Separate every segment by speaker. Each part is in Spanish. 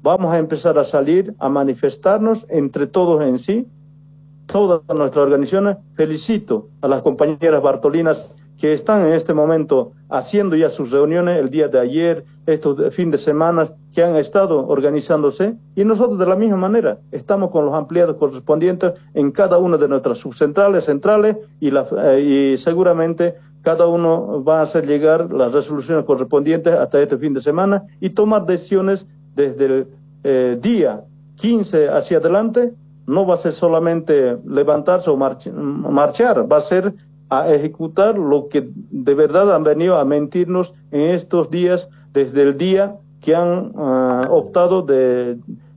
Speaker 1: vamos a empezar a salir, a manifestarnos entre todos en sí, todas nuestras organizaciones. Felicito a las compañeras bartolinas que están en este momento haciendo ya sus reuniones el día de ayer, estos fin de semana, que han estado organizándose, y nosotros de la misma manera estamos con los ampliados correspondientes en cada una de nuestras subcentrales, centrales, y seguramente cada uno va a hacer llegar las resoluciones correspondientes hasta este fin de semana y tomar decisiones desde el día 15 hacia adelante. No va a ser solamente levantarse o marchar, va a ser a ejecutar lo que de verdad han venido a mentirnos en estos días, desde el día que han optado de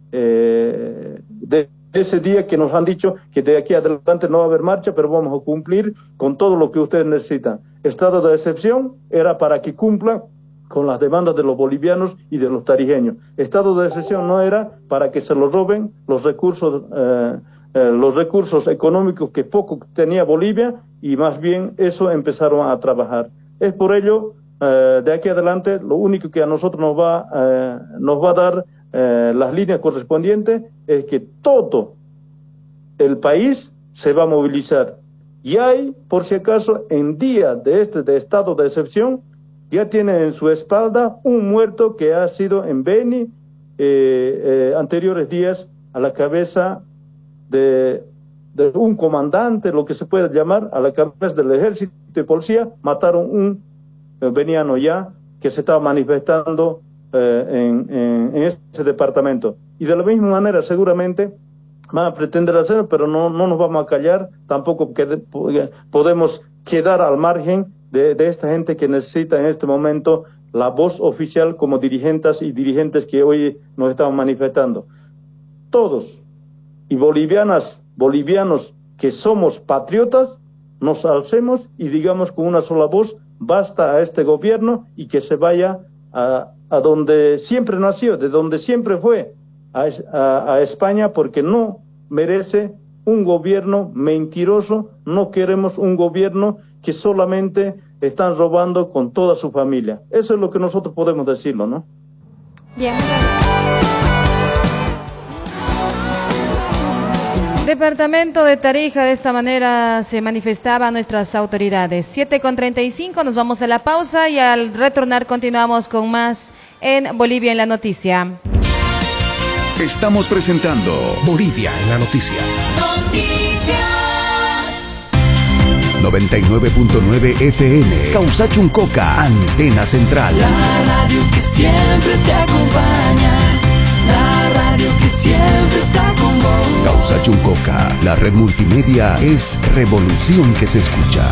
Speaker 1: ese día que nos han dicho que de aquí adelante no va a haber marcha, pero vamos a cumplir con todo lo que ustedes necesitan. Estado de excepción era para que cumplan con las demandas de los bolivianos y de los tarijeños. Estado de excepción no era para que se los roben los recursos económicos que poco tenía Bolivia, y más bien eso empezaron a trabajar. Es por ello, de aquí adelante, lo único que a nosotros nos va a dar las líneas correspondientes es que todo el país se va a movilizar. Y hay, por si acaso, en día de estado de excepción, ya tiene en su espalda un muerto que ha sido en Beni, anteriores días, a la cabeza de un comandante, lo que se puede llamar, a la cabeza del ejército y policía. Mataron un veniano ya que se estaba manifestando en ese departamento. Y de la misma manera seguramente van a pretender hacerlo, pero no nos vamos a callar, tampoco podemos quedar al margen de esta gente que necesita en este momento la voz oficial como dirigentes y dirigentes que hoy nos estamos manifestando. Todos, y bolivianos que somos patriotas, nos alcemos y digamos con una sola voz, basta a este gobierno, y que se vaya a donde siempre nació, de donde siempre fue, a España, porque no merece un gobierno mentiroso. No queremos un gobierno que solamente están robando con toda su familia. Eso es lo que nosotros podemos decirlo, ¿no?
Speaker 2: Bien. Departamento de Tarija, de esta manera se manifestaban nuestras autoridades. 7:35, nos vamos a la pausa y al retornar continuamos con más en Bolivia en la Noticia.
Speaker 3: Estamos presentando Bolivia en la Noticia.
Speaker 4: Noticias 99.9 FM, Causachuncoca, Antena Central.
Speaker 5: La radio que siempre te acompaña, la radio que siempre está con vos.
Speaker 4: Causachuncoca, la red multimedia es revolución que se escucha.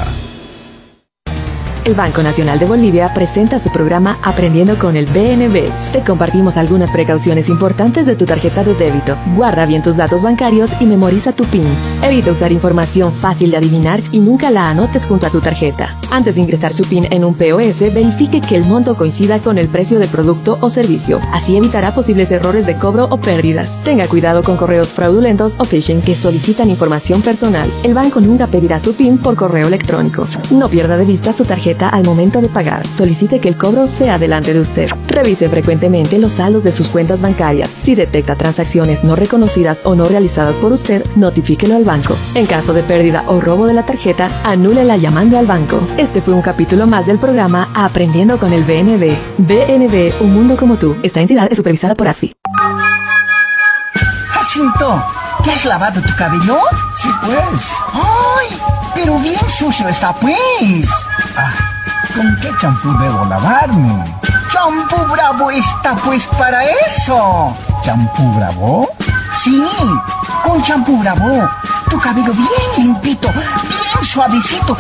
Speaker 6: El Banco Nacional de Bolivia presenta su programa Aprendiendo con el BNB. Te compartimos algunas precauciones importantes de tu tarjeta de débito. Guarda bien tus datos bancarios y memoriza tu PIN. Evita usar información fácil de adivinar y nunca la anotes junto a tu tarjeta. Antes de ingresar su PIN en un POS, verifique que el monto coincida con el precio del producto o servicio. Así evitará posibles errores de cobro o pérdidas. Tenga cuidado con correos fraudulentos o phishing que solicitan información personal. El banco nunca pedirá su PIN por correo electrónico. No pierda de vista su tarjeta al momento de pagar. Solicite que el cobro sea delante de usted. Revise frecuentemente los saldos de sus cuentas bancarias. Si detecta transacciones no reconocidas o no realizadas por usted, notifíquelo al banco. En caso de pérdida o robo de la tarjeta, anúlela llamando al banco. Este fue un capítulo más del programa Aprendiendo con el BNB. BNB, un mundo como tú. Esta entidad es supervisada por ASFI.
Speaker 7: Jacinto, ¿te has lavado tu cabello?
Speaker 8: Sí, pues.
Speaker 7: ¡Ay! Pero bien sucio está, pues.
Speaker 8: ¿Con qué champú debo lavarme?
Speaker 7: ¡Champú Bravo está, pues, para eso!
Speaker 8: ¿Champú Bravo?
Speaker 7: Sí, con champú Bravo. Tu cabello bien limpito, bien suavecito